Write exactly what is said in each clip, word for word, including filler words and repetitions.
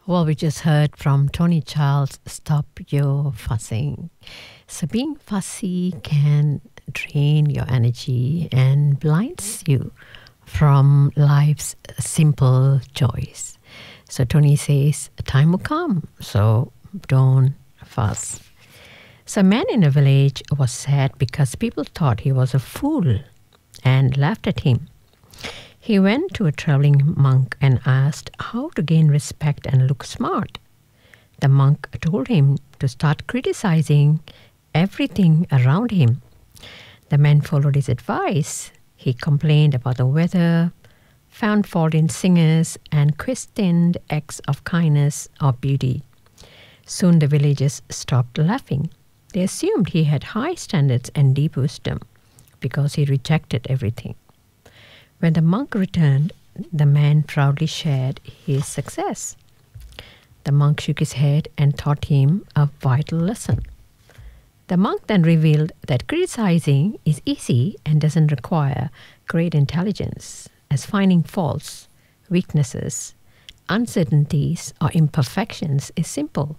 Well, we just heard from Tony Charles, Stop Your Fussing. So being fussy can drain your energy and blinds you from life's simple joys. So Tony says, time will come, so don't fuss. So a man in a village was sad because people thought he was a fool and laughed at him. He went to a traveling monk and asked how to gain respect and look smart. The monk told him to start criticizing everything around him. The man followed his advice. He complained about the weather, found fault in singers, and questioned acts of kindness or beauty. Soon the villagers stopped laughing. They assumed he had high standards and deep wisdom because he rejected everything. When the monk returned, the man proudly shared his success. The monk shook his head and taught him a vital lesson. The monk then revealed that criticizing is easy and doesn't require great intelligence, as finding faults, weaknesses, uncertainties, or imperfections is simple.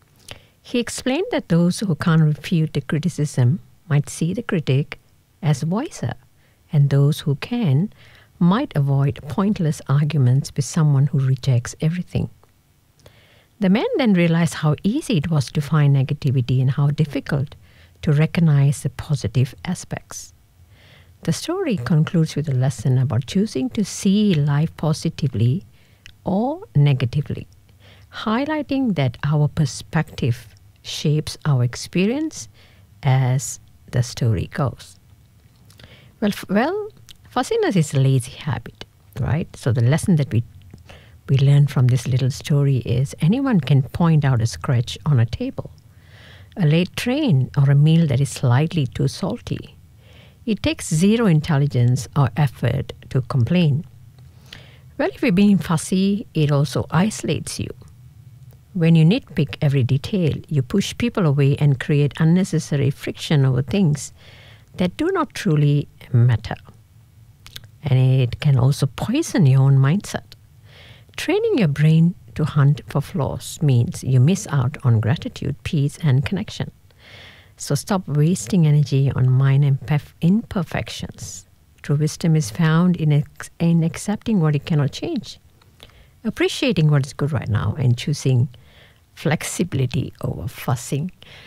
He explained that those who can't refute the criticism might see the critic as wiser, and those who can might avoid pointless arguments with someone who rejects everything. The man then realized how easy it was to find negativity and how difficult to recognize the positive aspects. The story concludes with a lesson about choosing to see life positively or negatively, highlighting that our perspective shapes our experience as the story goes. Well, f- well, fussiness is a lazy habit, right? So the lesson that we we learn from this little story is anyone can point out a scratch on a table, a late train, or a meal that is slightly too salty. It takes zero intelligence or effort to complain. Well, if you're being fussy, it also isolates you. When you nitpick every detail, you push people away and create unnecessary friction over things that do not truly matter. And it can also poison your own mindset. Training your brain to hunt for flaws means you miss out on gratitude, peace, and connection. So stop wasting energy on minor imperf- imperfections. True wisdom is found in, ex- in accepting what you cannot change, appreciating what is good right now, and choosing flexibility over fussing.